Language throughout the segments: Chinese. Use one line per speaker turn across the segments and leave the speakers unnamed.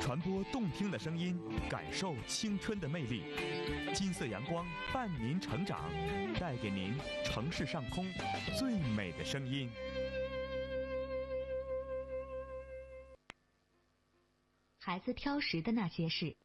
传播动听的声音，感受青春的魅力。金色阳光伴您成长，带给您城市上空最美的声音。
孩子挑食的那些事，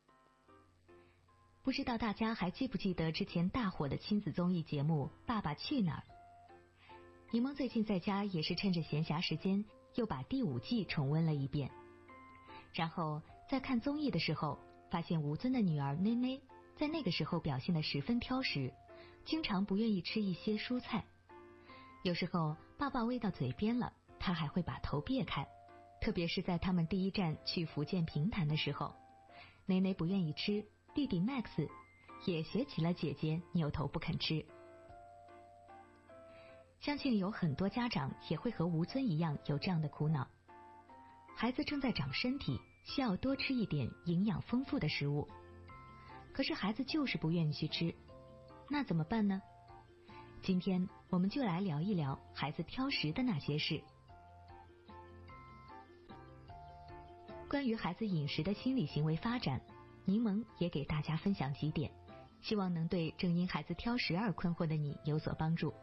不知道大家还记不记得之前大火的亲子综艺节目《爸爸去哪儿》？柠檬最近在家也是趁着闲暇时间，又把第5季重温了一遍。然后在看综艺的时候，发现吴尊的女儿内内在那个时候表现得十分挑食，经常不愿意吃一些蔬菜。有时候爸爸喂到嘴边了，她还会把头别开。特别是在他们第一站去福建平潭的时候，内内不愿意吃，弟弟 Max 也学起了姐姐扭头不肯吃。相信有很多家长也会和吴尊一样有这样的苦恼。孩子正在长身体，需要多吃一点营养丰富的食物，可是孩子就是不愿意去吃，那怎么办呢？今天我们就来聊一聊孩子挑食的那些事。关于孩子饮食的心理行为发展，柠檬也给大家分享几点，希望能对正因孩子挑食而困惑的你有所帮助。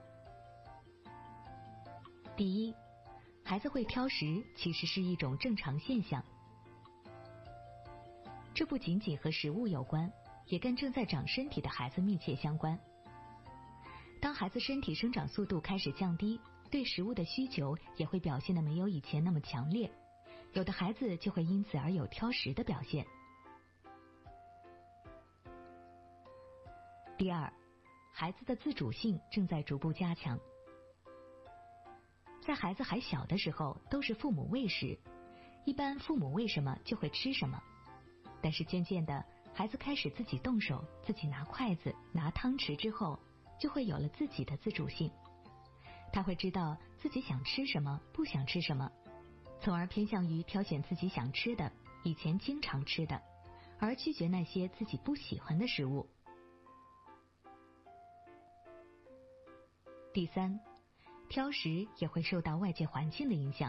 第一，孩子会挑食其实是一种正常现象。这不仅仅和食物有关，也跟正在长身体的孩子密切相关。当孩子身体生长速度开始降低，对食物的需求也会表现得没有以前那么强烈，有的孩子就会因此而有挑食的表现。第二，孩子的自主性正在逐步加强。在孩子还小的时候，都是父母喂食，一般父母喂什么就会吃什么。但是渐渐的，孩子开始自己动手，自己拿筷子、拿汤匙之后，就会有了自己的自主性。他会知道自己想吃什么，不想吃什么，从而偏向于挑选自己想吃的，以前经常吃的，而拒绝那些自己不喜欢的食物。第三，挑食也会受到外界环境的影响。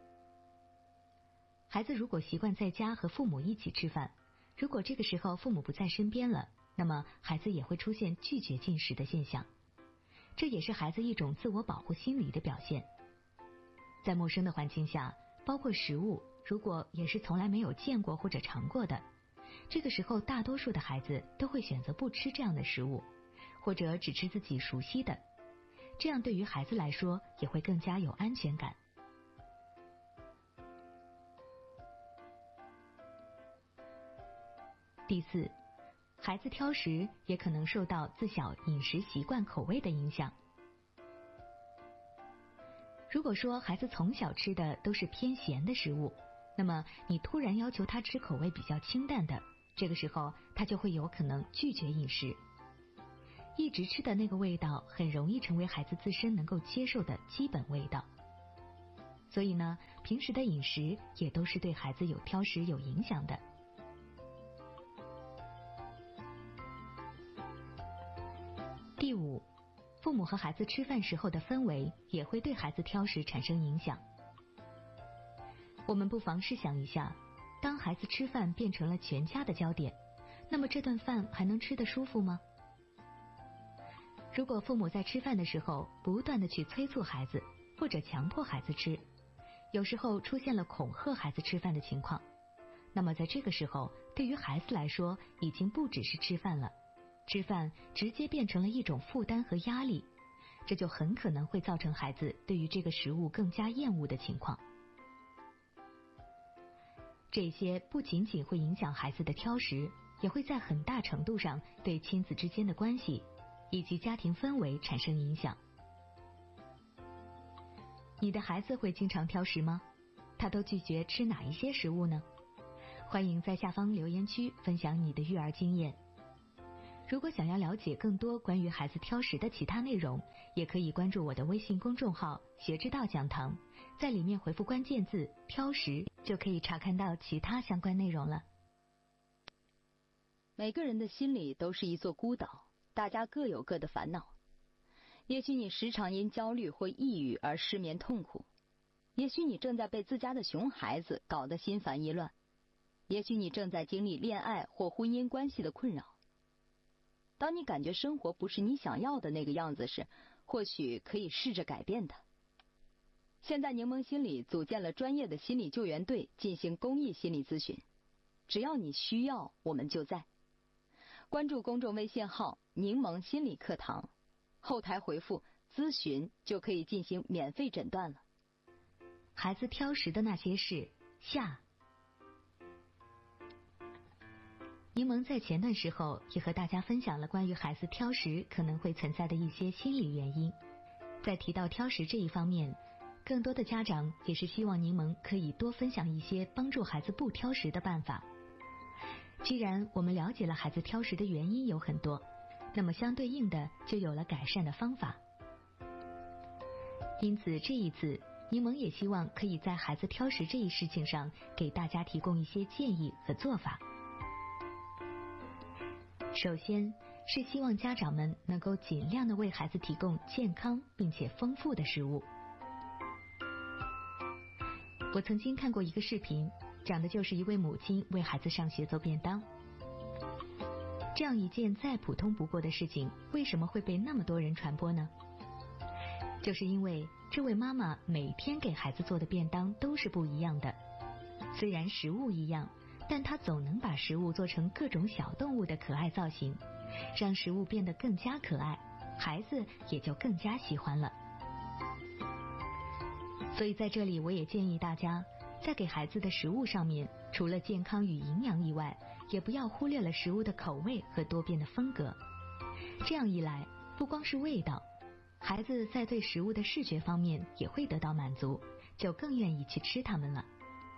孩子如果习惯在家和父母一起吃饭，如果这个时候父母不在身边了，那么孩子也会出现拒绝进食的现象，这也是孩子一种自我保护心理的表现。在陌生的环境下，包括食物，如果也是从来没有见过或者尝过的，这个时候大多数的孩子都会选择不吃这样的食物，或者只吃自己熟悉的，这样对于孩子来说也会更加有安全感。第四，孩子挑食也可能受到自小饮食习惯口味的影响。如果说孩子从小吃的都是偏咸的食物，那么你突然要求他吃口味比较清淡的，这个时候他就会有可能拒绝饮食。一直吃的那个味道很容易成为孩子自身能够接受的基本味道。所以呢，平时的饮食也都是对孩子有挑食有影响的。第五，父母和孩子吃饭时候的氛围也会对孩子挑食产生影响。我们不妨试想一下，当孩子吃饭变成了全家的焦点，那么这顿饭还能吃得舒服吗？如果父母在吃饭的时候不断地去催促孩子，或者强迫孩子吃，有时候出现了恐吓孩子吃饭的情况，那么在这个时候，对于孩子来说已经不只是吃饭了，吃饭直接变成了一种负担和压力，这就很可能会造成孩子对于这个食物更加厌恶的情况。这些不仅仅会影响孩子的挑食，也会在很大程度上对亲子之间的关系以及家庭氛围产生影响。你的孩子会经常挑食吗？他都拒绝吃哪一些食物呢？欢迎在下方留言区分享你的育儿经验。如果想要了解更多关于孩子挑食的其他内容，也可以关注我的微信公众号学之道讲堂，在里面回复关键字挑食，就可以查看到其他相关内容了。
每个人的心里都是一座孤岛，大家各有各的烦恼。也许你时常因焦虑或抑郁而失眠痛苦，也许你正在被自家的熊孩子搞得心烦意乱。 也许你正在经历恋爱或婚姻关系的困扰。当你感觉生活不是你想要的那个样子时，或许可以试着改变它。现在柠檬心理组建了专业的心理救援队，进行公益心理咨询。只要你需要，我们就在。关注公众微信号“柠檬心理课堂”，后台回复“咨询”就可以进行免费诊断了。
孩子挑食的那些事下。柠檬在前段时候也和大家分享了关于孩子挑食可能会存在的一些心理原因。在提到挑食这一方面，更多的家长也是希望柠檬可以多分享一些帮助孩子不挑食的办法。既然我们了解了孩子挑食的原因有很多，那么相对应的就有了改善的方法。因此这一次柠檬也希望可以在孩子挑食这一事情上给大家提供一些建议和做法。首先是希望家长们能够尽量的为孩子提供健康并且丰富的食物。我曾经看过一个视频，讲的就是一位母亲为孩子上学做便当。这样一件再普通不过的事情，为什么会被那么多人传播呢？就是因为这位妈妈每天给孩子做的便当都是不一样的，虽然食物一样，但她总能把食物做成各种小动物的可爱造型，让食物变得更加可爱，孩子也就更加喜欢了。所以在这里我也建议大家，在给孩子的食物上面，除了健康与营养以外，也不要忽略了食物的口味和多变的风格。这样一来，不光是味道，孩子在对食物的视觉方面也会得到满足，就更愿意去吃它们了。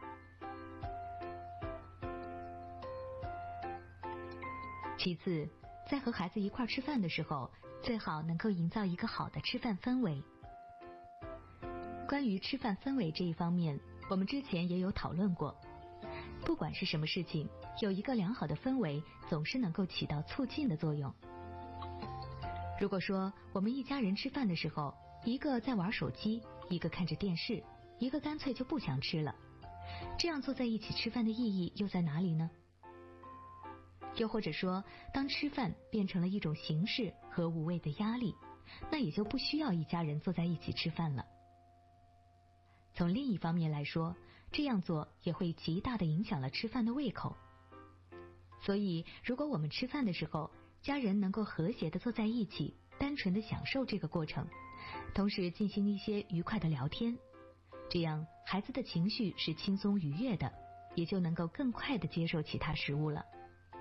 其次，在和孩子一块吃饭的时候，最好能够营造一个好的吃饭氛围。关于吃饭氛围这一方面，我们之前也有讨论过。不管是什么事情，有一个良好的氛围总是能够起到促进的作用。如果说我们一家人吃饭的时候，一个在玩手机，一个看着电视，一个干脆就不想吃了，这样坐在一起吃饭的意义又在哪里呢？又或者说，当吃饭变成了一种形式和无谓的压力，那也就不需要一家人坐在一起吃饭了。从另一方面来说，这样做也会极大的影响了吃饭的胃口。所以，如果我们吃饭的时候，家人能够和谐的坐在一起，单纯的享受这个过程，同时进行一些愉快的聊天，这样孩子的情绪是轻松愉悦的，也就能够更快的接受其他食物了。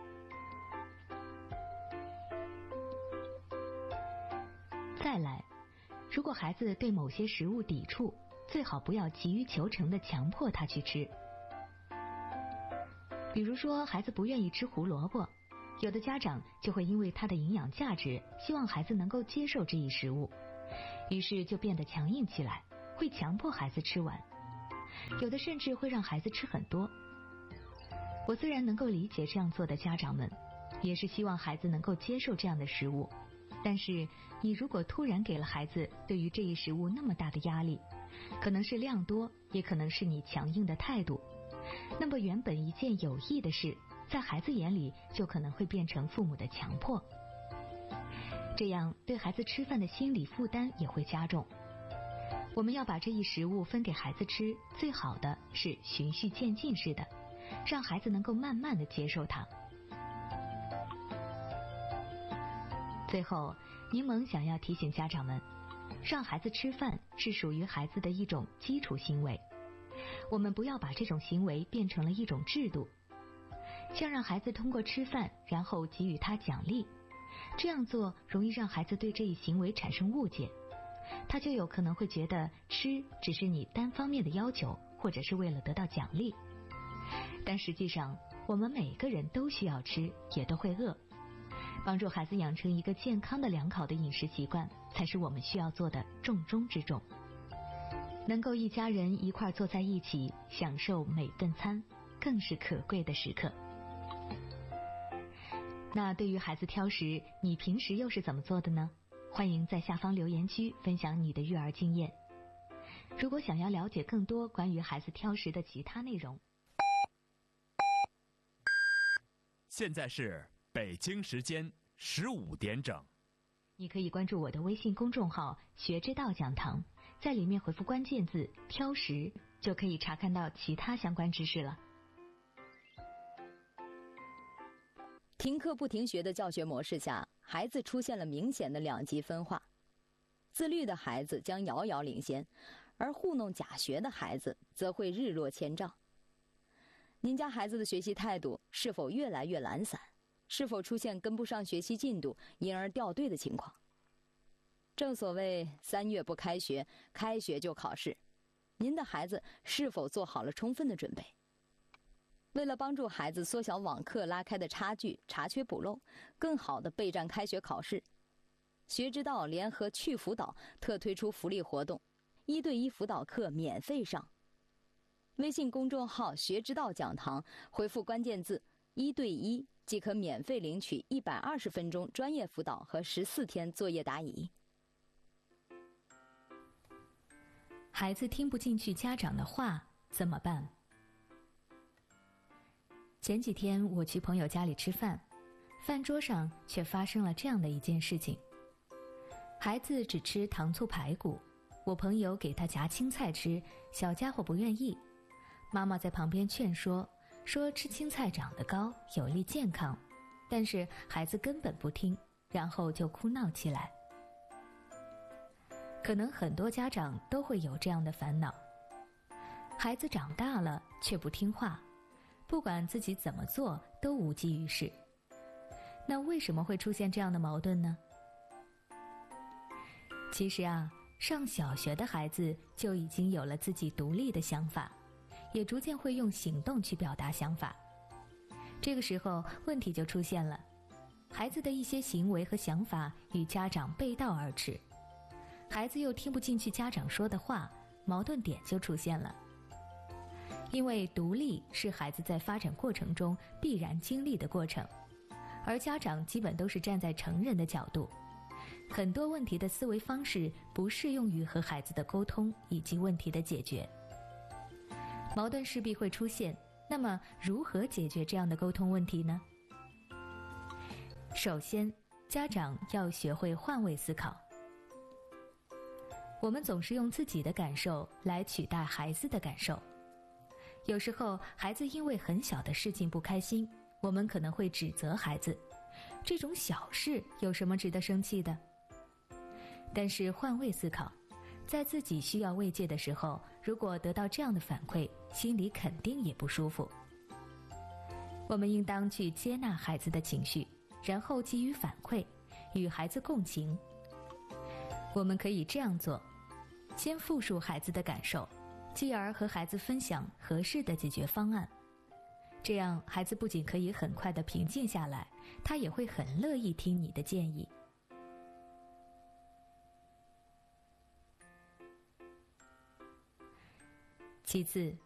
再来，如果孩子对某些食物抵触，最好不要急于求成的强迫他去吃。比如说孩子不愿意吃胡萝卜，有的家长就会因为它的营养价值，希望孩子能够接受这一食物，于是就变得强硬起来，会强迫孩子吃完，有的甚至会让孩子吃很多。我虽然能够理解这样做的家长们，也是希望孩子能够接受这样的食物，但是你如果突然给了孩子对于这一食物那么大的压力，可能是量多，也可能是你强硬的态度，那么原本一件有益的事，在孩子眼里就可能会变成父母的强迫，这样对孩子吃饭的心理负担也会加重。我们要把这一食物分给孩子吃，最好的是循序渐进式的，让孩子能够慢慢的接受它。最后，柠檬想要提醒家长们，让孩子吃饭是属于孩子的一种基础行为，我们不要把这种行为变成了一种制度，像让孩子通过吃饭然后给予他奖励，这样做容易让孩子对这一行为产生误解，他就有可能会觉得吃只是你单方面的要求，或者是为了得到奖励。但实际上，我们每个人都需要吃，也都会饿。帮助孩子养成一个健康的良好的饮食习惯，才是我们需要做的重中之重。能够一家人一块坐在一起，享受每顿餐，更是可贵的时刻。那对于孩子挑食，你平时又是怎么做的呢？欢迎在下方留言区分享你的育儿经验。如果想要了解更多关于孩子挑食的其他内容，
现在是北京时间15点整。
你可以关注我的微信公众号“学之道讲堂”，在里面回复关键字“挑食”，就可以查看到其他相关知识了。
停课不停学的教学模式下，孩子出现了明显的两极分化。自律的孩子将遥遥领先，而糊弄假学的孩子则会日落千丈。您家孩子的学习态度是否越来越懒散？是否出现跟不上学习进度，因而掉队的情况？正所谓3月不开学，开学就考试。您的孩子是否做好了充分的准备？为了帮助孩子缩小网课拉开的差距，查缺补漏，更好地备战开学考试，学之道联合趣辅导特推出福利活动，1对1辅导课免费上。微信公众号“学之道讲堂”回复关键字“1对1”，即可免费领取120分钟专业辅导和14天作业答疑。
孩子听不进去家长的话怎么办？前几天我去朋友家里吃饭，饭桌上却发生了这样的一件事情。孩子只吃糖醋排骨，我朋友给他夹青菜吃，小家伙不愿意。妈妈在旁边劝说吃青菜长得高，有利健康，但是孩子根本不听，然后就哭闹起来。可能很多家长都会有这样的烦恼，孩子长大了却不听话，不管自己怎么做都无济于事。那为什么会出现这样的矛盾呢？其实啊，上小学的孩子就已经有了自己独立的想法，也逐渐会用行动去表达想法。这个时候问题就出现了，孩子的一些行为和想法与家长背道而驰，孩子又听不进去家长说的话，矛盾点就出现了。因为独立是孩子在发展过程中必然经历的过程，而家长基本都是站在成人的角度，很多问题的思维方式不适用于和孩子的沟通以及问题的解决。矛盾势必会出现，那么如何解决这样的沟通问题呢？首先，家长要学会换位思考。我们总是用自己的感受来取代孩子的感受。有时候孩子因为很小的事情不开心，我们可能会指责孩子，这种小事有什么值得生气的？但是换位思考，在自己需要慰藉的时候，如果得到这样的反馈，心里肯定也不舒服。我们应当去接纳孩子的情绪，然后给予反馈，与孩子共情。我们可以这样做，先复述孩子的感受，继而和孩子分享合适的解决方案。这样孩子不仅可以很快地平静下来，他也会很乐意听你的建议。其次，